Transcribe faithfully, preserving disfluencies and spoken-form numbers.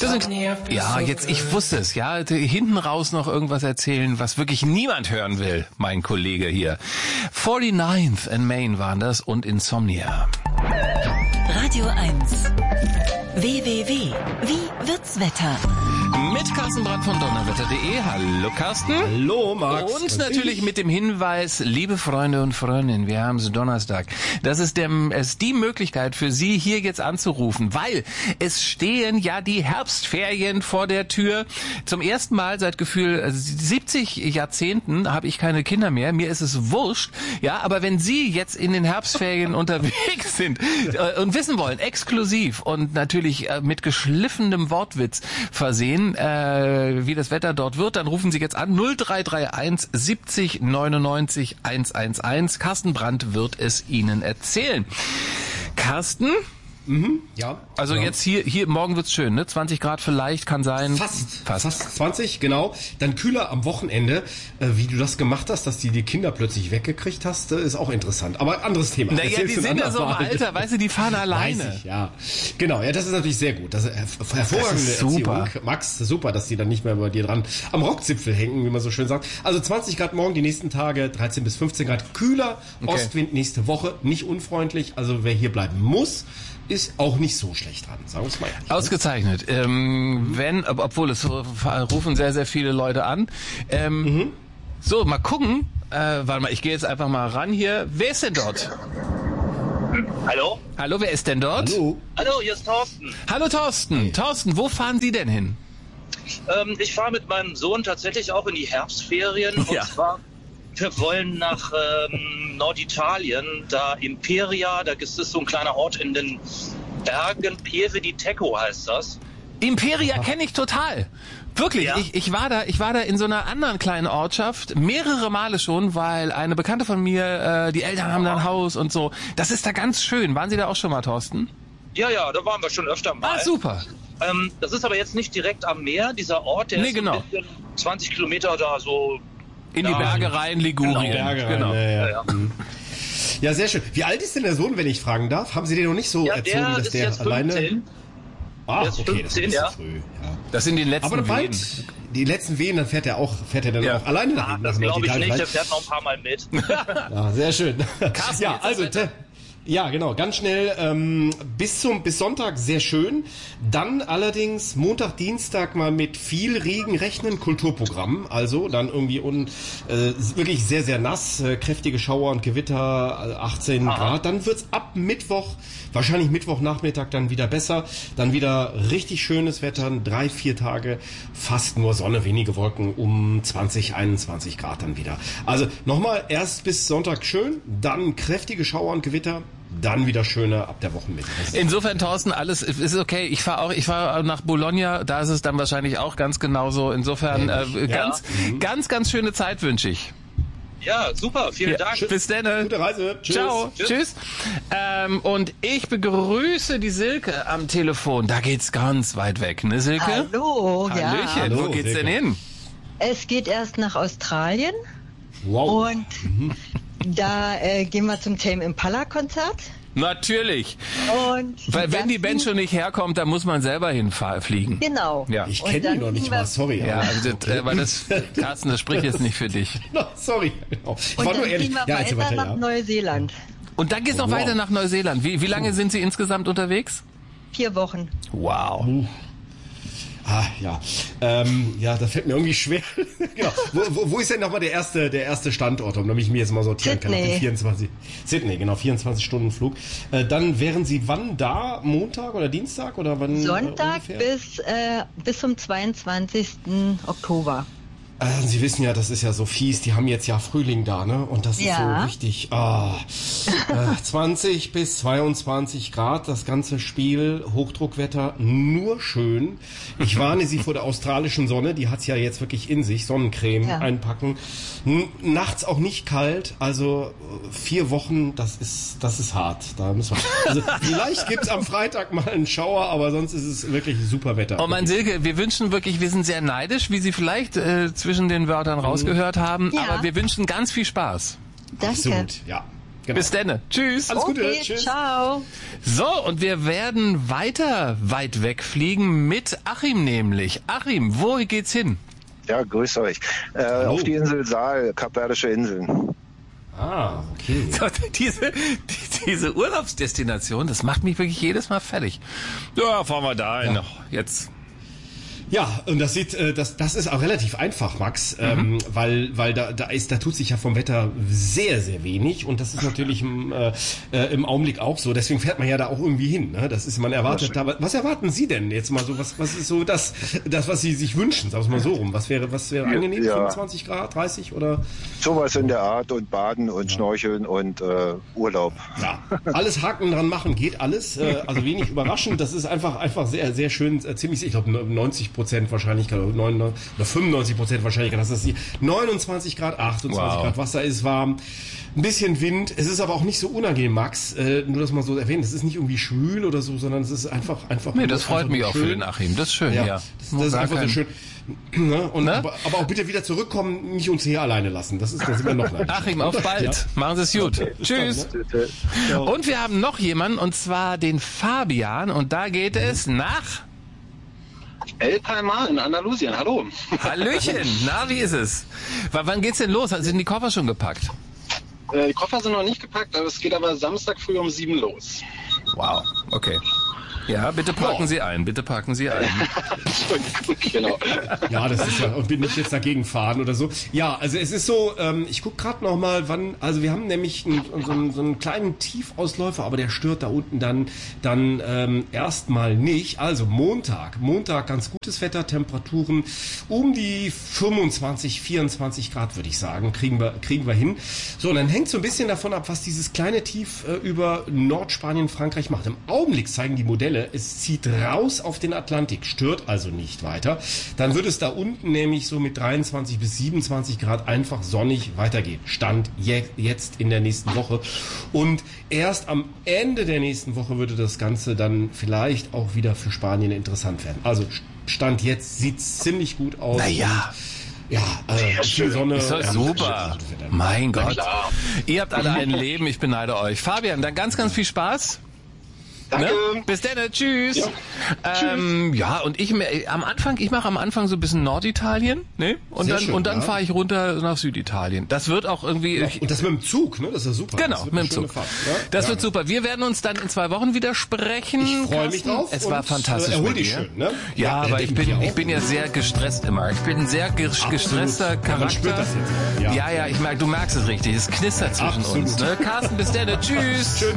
Das sind, ja, jetzt, ich wusste es, ja, hinten raus noch irgendwas erzählen, was wirklich niemand hören will, mein Kollege hier. forty-ninth and Main waren das und Insomnia. Radio eins. W W W. Wie wird's Wetter? Mit Carsten Brandt von donnerwetter punkt de. Hallo Carsten. Hallo Max. Und natürlich mit dem Hinweis, liebe Freunde und Freundinnen, wir haben es Donnerstag. Das ist, der, ist die Möglichkeit für Sie, hier jetzt anzurufen, weil es stehen ja die Herbstferien vor der Tür. Zum ersten Mal seit Gefühl siebzig Jahrzehnten habe ich keine Kinder mehr. Mir ist es wurscht. Ja, aber wenn Sie jetzt in den Herbstferien unterwegs sind äh, und wissen wollen, exklusiv und natürlich äh, mit geschliffenem Wortwitz versehen, Äh, wie das Wetter dort wird, dann rufen Sie jetzt an null drei drei eins siebzig neunundneunzig hundertelf. Carsten Brandt wird es Ihnen erzählen. Carsten? Mhm, ja. Also genau. Jetzt hier, hier morgen wird's schön, ne? zwanzig Grad vielleicht, kann sein. Fast, fast, fast zwanzig, genau. Dann kühler am Wochenende. Äh, wie du das gemacht hast, dass du die Kinder plötzlich weggekriegt hast, äh, ist auch interessant. Aber anderes Thema. Naja, die sind ja so im Alter, weißt du, die fahren alleine. Weiß ich, ja. Genau, ja, das ist natürlich sehr gut. Das ist her- hervorragende das ist super. Erziehung. Max, super, dass die dann nicht mehr bei dir dran am Rockzipfel hängen, wie man so schön sagt. Also zwanzig Grad morgen, die nächsten Tage, dreizehn bis fünfzehn Grad kühler. Okay. Ostwind nächste Woche, nicht unfreundlich. Also wer hier bleiben muss, ist auch nicht so schlecht dran, sagen wir es mal ehrlich. Ausgezeichnet. Ähm, wenn, ob, obwohl es rufen sehr, sehr viele Leute an. Ähm, mhm. So, mal gucken. Äh, warte mal, ich gehe jetzt einfach mal ran hier. Wer ist denn dort? Hallo? Hallo, wer ist denn dort? Hallo. Hallo, hier ist Thorsten. Hallo Thorsten. Hey. Thorsten, wo fahren Sie denn hin? Ähm, ich fahre mit meinem Sohn tatsächlich auch in die Herbstferien. Ja. Und zwar, wir wollen nach ähm, Norditalien, da Imperia, da ist es so ein kleiner Ort in den Bergen, Pieve di Teco heißt das. Imperia kenne ich total. Wirklich, Ja. ich, ich war da, ich war da in so einer anderen kleinen Ortschaft mehrere Male schon, weil eine Bekannte von mir, äh, die Eltern haben da ein Haus und so. Das ist da ganz schön. Waren Sie da auch schon mal, Thorsten? Ja, ja, da waren wir schon öfter mal. Ah, super. Ähm, das ist aber jetzt nicht direkt am Meer, dieser Ort, der Nee, ist genau. ein bisschen zwanzig Kilometer da so. In die Ja, Berge rein, Ligurien. Genau, Berge rein, Genau. ja, ja. Ja, ja. Mhm. Ja, sehr schön. Wie alt ist denn der Sohn, wenn ich fragen darf? Haben Sie den noch nicht so Ja, erzogen, der dass ist der jetzt alleine... fünfzehn. Ah, Der ist okay, das ist ein fünfzehn, bisschen ja. früh. Ja. Das sind die letzten Aber bald, Wehen. die letzten Wehen, dann fährt er auch, fährt er dann Ja. auch alleine nach Ah, nach das glaube ich Norditalien nicht, der rein? fährt noch ein paar Mal mit. Ja, sehr schön. Carsten, Ja, jetzt also, das Wetter. te- ja, genau, ganz schnell, ähm, bis zum, bis Sonntag sehr schön. Dann allerdings Montag, Dienstag mal mit viel Regen rechnen, Kulturprogramm. Also dann irgendwie un, äh, wirklich sehr, sehr nass, äh, kräftige Schauer und Gewitter, äh, achtzehn Aha. Grad. Dann wird's ab Mittwoch, wahrscheinlich Mittwochnachmittag dann wieder besser. Dann wieder richtig schönes Wetter, drei, vier Tage, fast nur Sonne, wenige Wolken, um zwanzig, einundzwanzig Grad dann wieder. Also nochmal, erst bis Sonntag schön, dann kräftige Schauer und Gewitter, dann wieder schöner ab der Wochenmitte. Insofern, Thorsten, alles ist okay. Ich fahre auch, ich fahre nach Bologna, da ist es dann wahrscheinlich auch ganz genauso. Insofern äh, Ähnlich, ja. ganz, ganz, ganz schöne Zeit wünsche ich. Ja, super, vielen Ja, Dank. bis dann. Gute Reise. Tschüss. Ciao. Tschüss. Tschüss. Ähm, und ich begrüße die Silke am Telefon. Da geht's ganz weit weg, ne Silke? Hallo, ja. Hallöchen. Hallo, Wo geht's Silke. denn hin? Es geht erst nach Australien Wow. und da äh, gehen wir zum Tame Impala Konzert. Natürlich. Und Weil wenn dann die Band schon fliegen- nicht herkommt, dann muss man selber hinfliegen. Genau. Ja. Ich Und kenne dann die noch nicht fliegen wir- mal, sorry. Ja, aber- also das, äh, weil das, Carsten, das spricht jetzt nicht für dich. No, sorry. Genau. Ich Und war dann nur ehrlich. fliegen wir Ja, erzähl weiter weiter, nach ja. Neuseeland. Und dann geht's noch Wow. weiter nach Neuseeland. Wie, wie lange sind Sie insgesamt unterwegs? Vier Wochen. Wow. Ah, ja. Ähm, ja, das fällt mir irgendwie schwer. Genau. Wo, wo, wo ist denn nochmal der erste, der erste Standort, um damit ich mir jetzt mal sortieren kann? Sydney. Nach den vierundzwanzig Sydney, genau, vierundzwanzig Stunden Flug. Äh, dann wären Sie wann da? Montag oder Dienstag? Oder wann? Sonntag äh, ungefähr? bis, äh, bis zum zweiundzwanzigsten Oktober. Äh, Sie wissen ja, das ist ja so fies, die haben jetzt ja Frühling da, ne? Und das ist Ja. so richtig, ah, äh, zwanzig bis zweiundzwanzig Grad, das ganze Spiel, Hochdruckwetter, nur schön. Ich warne Sie vor der australischen Sonne, die hat's ja jetzt wirklich in sich, Sonnencreme Ja. einpacken. N nachts auch nicht kalt, also äh, vier Wochen, das ist, das ist hart. Da müssen wir, also vielleicht gibt's am Freitag mal einen Schauer, aber sonst ist es wirklich super Wetter. Oh mein Silke, wir wünschen wirklich, wir sind sehr neidisch, wie Sie vielleicht äh, zwischen den Wörtern rausgehört haben, Ja. aber wir wünschen ganz viel Spaß. Danke. Absolut, ja. Genau. Bis dann. Tschüss. Alles Gute. Okay, Tschüss. ciao. So, und wir werden weiter weit wegfliegen mit Achim nämlich. Achim, wo geht's hin? Ja, grüß euch. Äh, auf die Insel Saal, Kapverdische Inseln. Ah, okay. So, diese, die, diese Urlaubsdestination, das macht mich wirklich jedes Mal fertig. Ja, fahren wir da hin. Ja. Jetzt. Ja, und das sieht, äh, das, das ist auch relativ einfach, Max, Mhm. ähm, weil, weil da, da ist, da tut sich ja vom Wetter sehr, sehr wenig und das ist natürlich im, äh, äh, im Augenblick auch so. Deswegen fährt man ja da auch irgendwie hin. Ne? Das ist, man erwartet da. Was erwarten Sie denn jetzt mal so? Was, was ist so das, das, was Sie sich wünschen? Sagen wir mal so rum. Was wäre, was wäre angenehm? Ja. fünfundzwanzig Grad, dreißig oder? Sowas in der Art und Baden und Schnorcheln und äh, Urlaub. Ja, alles Haken dran machen geht alles. Äh, also wenig überraschend. Das ist einfach, einfach sehr, sehr schön. Äh, ziemlich, ich glaube, neunzig Prozent Wahrscheinlichkeit oder neunundneunzig oder fünfundneunzig Prozent Wahrscheinlichkeit, dass das hier neunundzwanzig Grad, achtundzwanzig Wow. Grad Wasser ist warm. Ein bisschen Wind. Es ist aber auch nicht so unangenehm, Max. Äh, nur, dass man so erwähnt, es ist nicht irgendwie schwül oder so, sondern es ist einfach, einfach. Nee, das freut einfach mich nur auch für schön. den Achim. Das ist schön, ja. Ja, das, das ist Gar einfach kein- sehr schön. Ne? Und, Ne? aber, aber auch bitte wieder zurückkommen, nicht uns hier alleine lassen. Das ist, das sind wir noch leider. Achim, auf bald. Ja. Machen Sie es gut. Tschüss. Und wir haben noch jemanden, und zwar den Fabian. Und da geht es nach El Palmar in Andalusien, hallo. Hallöchen. Na, wie ist es? W wann geht's denn los? Sind die Koffer schon gepackt? Äh, die Koffer sind noch nicht gepackt, aber es geht aber Samstag früh um sieben los. Wow, okay. Ja, bitte packen Ja. Sie ein, bitte packen Sie ein. Genau. Ja, das ist ja, und bin nicht jetzt dagegen fahren oder so. Ja, also es ist so, ähm, ich guck gerade noch mal, wann, also wir haben nämlich einen, so, einen, so einen kleinen Tiefausläufer, aber der stört da unten dann, dann ähm, erstmal nicht. Also Montag, Montag ganz gutes Wetter, Temperaturen um die fünfundzwanzig, vierundzwanzig Grad, würde ich sagen, kriegen wir, kriegen wir hin. So, und dann hängt so ein bisschen davon ab, was dieses kleine Tief äh, über Nordspanien, Frankreich macht. Im Augenblick zeigen die Modelle, es zieht raus auf den Atlantik, stört also nicht weiter. Dann wird es da unten nämlich so mit dreiundzwanzig bis siebenundzwanzig Grad einfach sonnig weitergehen. Stand je, jetzt in der nächsten Woche. Und erst am Ende der nächsten Woche würde das Ganze dann vielleicht auch wieder für Spanien interessant werden. Also Stand jetzt sieht's ziemlich gut aus. Naja. Ja, äh, viel Sonne. Ist doch ja, super. Mein Gott. Ihr habt alle ein Leben, ich beneide euch. Fabian, dann ganz, ganz viel Spaß. Danke. Ne? Bis dann, tschüss. Ja, ähm, ja und ich äh, am Anfang, ich mache am Anfang so ein bisschen Norditalien, ne? Und Sehr dann schön, und dann ja. fahre ich runter nach Süditalien. Das wird auch irgendwie ich, Und das mit dem Zug, ne? Das ist ja super. genau, Das wird mit eine dem schöne Zug. Fahrt, ne? Das Ja. wird super. Wir werden uns dann in zwei Wochen wieder sprechen. Ich freue mich Carsten. drauf. Es war und, fantastisch Äh, erhol mit dich dir. schön, ne? Ja, Ja, aber denke ich ich bin mir auch. ich bin ja sehr gestresst immer. Ich bin ein sehr ge gestresster Absolut. Charakter. Man spürt das jetzt auch, ja. ja, ja, ich merke, du merkst es richtig. Es knistert zwischen Absolut. uns. Ne? Carsten, bis dann. Tschüss. Schön.